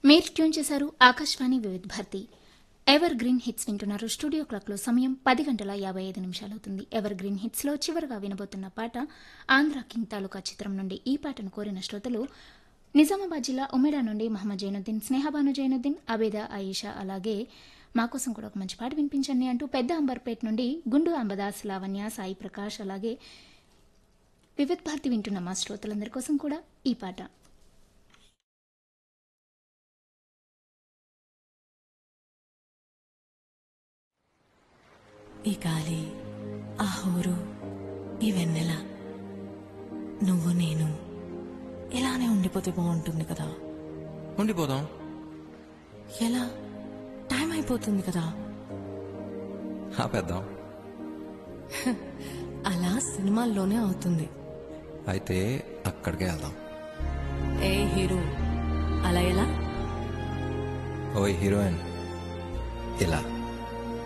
మీరు ట్యూన్ చేశారు ఆకాశవాణి వివిధ భారతి ఎవర్ గ్రీన్ హిట్స్ వింటున్నారు. స్టూడియో క్లాక్లో సమయం 10:55 అవుతుంది. ఎవర్ గ్రీన్ హిట్స్ లో చివరిగా వినబోతున్న పాట ఆంధ్ర కింగ్ తాలూకా చిత్రం నుండి. ఈ పాటను కోరిన శ్రోతలు నిజామాబాద్ జిల్లా ఉమేడా నుండి మహమ్మద్ జైనుద్దీన్, స్నేహబాను జైనుద్దీన్, అబేదా ఆయిషా, అలాగే మాకోసం కూడా ఒక మంచి పాట వినిపించండి అంటూ పెద్ద అంబర్పేట్ నుండి గుండు అంబదాస్, లావణ్య, సాయి ప్రకాష్, అలాగే వివిధ భారతి వింటున్న మా శ్రోతలందరి కోసం కూడా ఈ పాట. ఈ గాలి, ఆ హోరు, ఈ వెన్నెల, నువ్వు నేను ఇలానే ఉండిపోతే బాగుంటుంది కదా. ఉండిపోదాం. ఎలా? టైం అయిపోతుంది కదా. ఆపేద్దాం. అలా సినిమాల్లోనే అవుతుంది. అయితే అక్కడికే వెళ్దాం. ఏ హీరో, అలా ఎలా? ఓయ్ హీరోయిన్, ఇలా